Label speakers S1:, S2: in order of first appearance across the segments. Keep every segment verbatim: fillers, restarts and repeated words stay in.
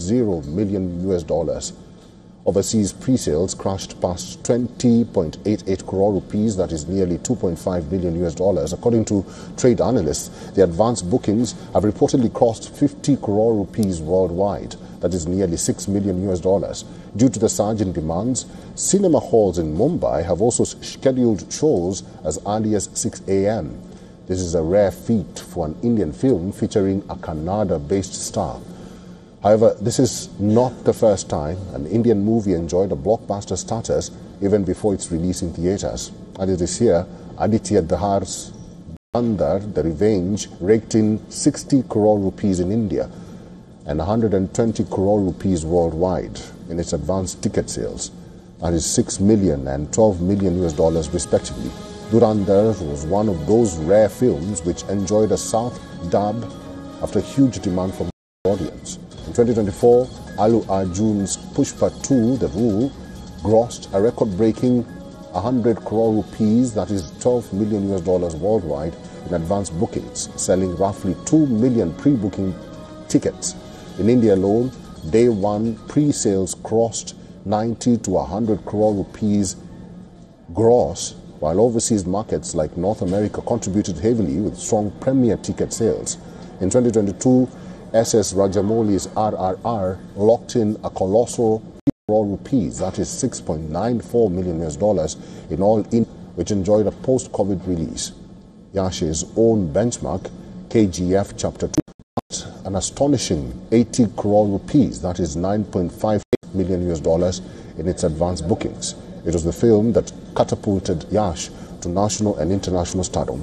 S1: zero million U S dollars. Overseas pre-sales crashed past twenty point eight eight crore rupees, that is nearly two point five billion U S dollars. According to trade analysts, the advanced bookings have reportedly crossed fifty crore rupees worldwide, that is nearly six million U S dollars. Due to the surge in demands, cinema halls in Mumbai have also scheduled shows as early as six A M This is a rare feat for an Indian film featuring a Kannada-based star. However, this is not the first time an Indian movie enjoyed a blockbuster status even before its release in theatres. Earlier this year, Aditya Dahar's Dhurandhar, The Revenge, raked in sixty crore rupees in India and one hundred twenty crore rupees worldwide in its advanced ticket sales. That is six million and twelve million U S dollars respectively. Dhurandhar was one of those rare films which enjoyed a South dub after huge demand from the audience. In twenty twenty-four, Allu Arjun's Pushpa two, The Rule, grossed a record-breaking one hundred crore rupees, that is twelve million U S dollars worldwide, in advance bookings, selling roughly two million pre-booking tickets. In India alone, day one pre-sales crossed ninety to one hundred crore rupees gross, while overseas markets like North America contributed heavily with strong premier ticket sales. In twenty twenty-two, S S Rajamouli's R R R locked in a colossal crore rupees, that is six point nine four million U S dollars in all in which enjoyed a post-COVID release. Yash's own benchmark, K G F Chapter two, an astonishing eighty crore rupees, that is nine point five million U S dollars in its advanced bookings. It was the film that catapulted Yash to national and international stardom.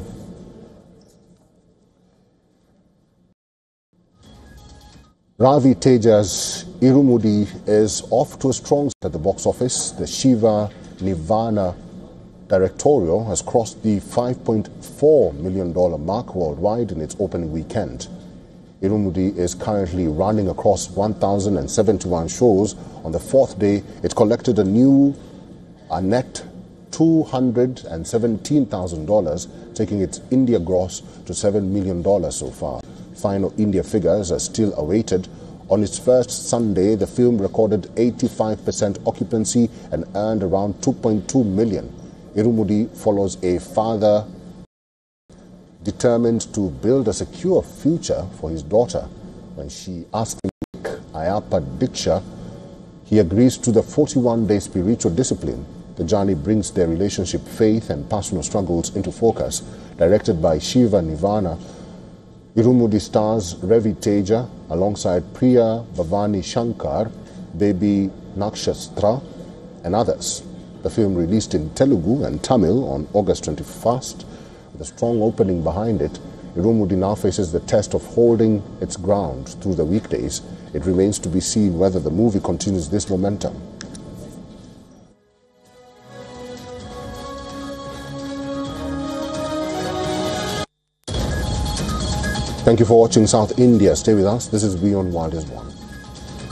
S1: Ravi Teja's Irumudi is off to a strong start at the box office. The Shiva Nirvana directorial has crossed the five point four million dollars mark worldwide in its opening weekend. Irumudi is currently running across one thousand seventy-one shows. On the fourth day, it collected a new, a net two hundred seventeen thousand dollars, taking its India gross to seven million dollars so far. Final India figures are still awaited. On its first Sunday, the film recorded eighty-five percent occupancy and earned around two point two million. Irumudi follows a father determined to build a secure future for his daughter. When she asks him to take Ayappa Diksha, he agrees to the forty-one day spiritual discipline. The journey brings their relationship, faith and personal struggles into focus. Directed by Shiva Nirvana, Irumudi stars Ravi Teja alongside Priya Bhavani Shankar, Baby Nakshatra and others. The film released in Telugu and Tamil on August twenty-first. With a strong opening behind it, Irumudi now faces the test of holding its ground through the weekdays. It remains to be seen whether the movie continues this momentum. Thank you for watching South India. Stay with us. This is Beyond Wildest One.